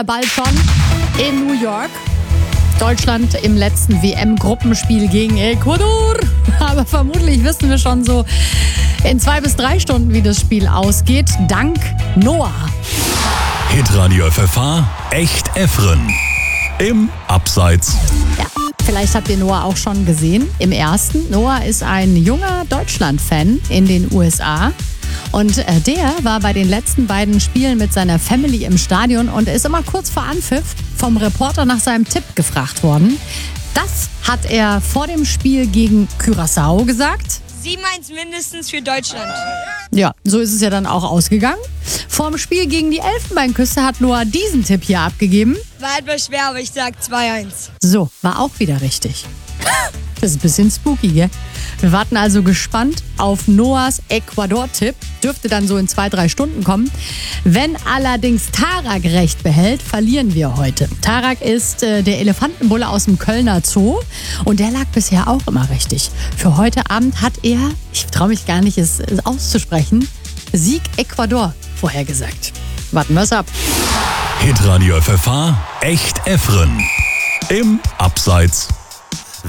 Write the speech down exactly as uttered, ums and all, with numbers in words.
Bald schon in New York. Deutschland im letzten W M-Gruppenspiel gegen Ecuador. Aber vermutlich wissen wir schon so in zwei bis drei Stunden, wie das Spiel ausgeht. Dank Noah. Hitradio F F H, echt Efren. Im Abseits. Ja, vielleicht habt ihr Noah auch schon gesehen im ersten. Noah ist ein junger Deutschland-Fan in den U S A. Und äh, der war bei den letzten beiden Spielen mit seiner Family im Stadion und ist immer kurz vor Anpfiff vom Reporter nach seinem Tipp gefragt worden. Das hat er vor dem Spiel gegen Curaçao gesagt. sieben eins mindestens für Deutschland. Ja, so ist es ja dann auch ausgegangen. Vorm Spiel gegen die Elfenbeinküste hat Noah diesen Tipp hier abgegeben. War etwas schwer, aber ich sag zwei eins. So, war auch wieder richtig. Das ist ein bisschen spooky, gell? Wir warten also gespannt auf Noahs Ecuador-Tipp. Dürfte dann so in zwei, drei Stunden kommen. Wenn allerdings Tarak recht behält, verlieren wir heute. Tarak ist äh, der Elefantenbulle aus dem Kölner Zoo und der lag bisher auch immer richtig. Für heute Abend hat er, ich traue mich gar nicht, es, es auszusprechen, Sieg Ecuador vorhergesagt. Warten wir es ab. Hitradio F F H, echt Efren. Im Abseits.